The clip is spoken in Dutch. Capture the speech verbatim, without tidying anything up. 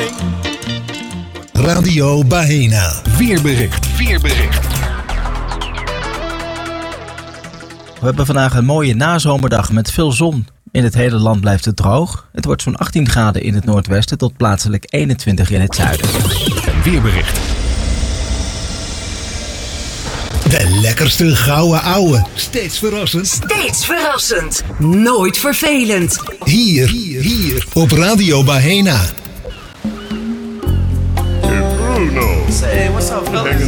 Radio Bahena. Weerbericht. Weerbericht. We hebben vandaag een mooie nazomerdag met veel zon. In het hele land blijft het droog. Het wordt zo'n achttien graden in het noordwesten tot plaatselijk eenentwintig in het zuiden. Weerbericht. De lekkerste gouden ouwe. Steeds verrassend. Steeds verrassend. Nooit vervelend. Hier, hier, hier op Radio Bahena. Hey Bruno. Say, what's up, fellas?